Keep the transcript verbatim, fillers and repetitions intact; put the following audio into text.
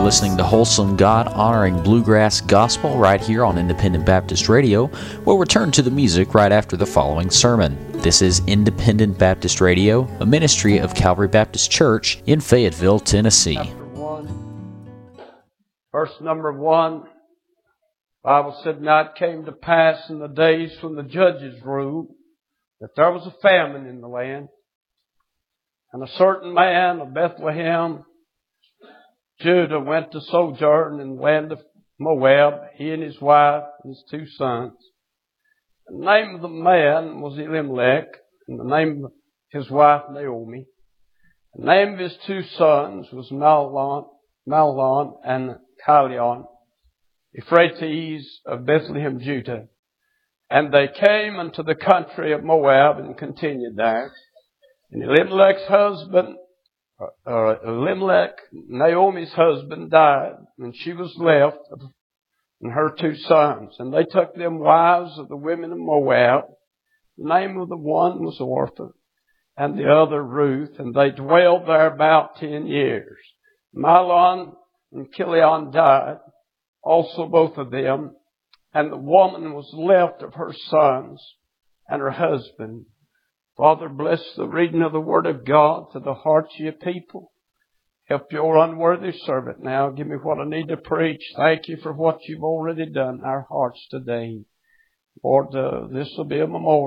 listening to Wholesome God-honoring bluegrass gospel right here on Independent Baptist Radio. We'll return to the music right after the following sermon. This is Independent Baptist Radio, a ministry of Calvary Baptist Church in Fayetteville, Tennessee. Chapter one, verse number one, the Bible said, "Now it came to pass in the days when the judges ruled, that there was a famine in the land. And a certain man of Bethlehem, Judah, went to sojourn in the land of Moab, he and his wife and his two sons. The name of the man was Elimelech, and the name of his wife Naomi. The name of his two sons was Mahlon, Mahlon and Chilion, Euphrates of Bethlehem, Judah. And they came unto the country of Moab and continued there. And Elimelech's husband, uh, Elimelech, Naomi's husband, died, and she was left and her two sons. And they took them wives of the women of Moab. The name of the one was Orpah, and the other Ruth, and they dwelled there about ten years. Mahlon and Chilion died, also both of them, and the woman was left of her sons and her husband. Father, bless the reading of the Word of God to the hearts of your people. Help your unworthy servant now. Give me what I need to preach. Thank you for what you've already done in our hearts today. Lord, uh, this will be a memorial.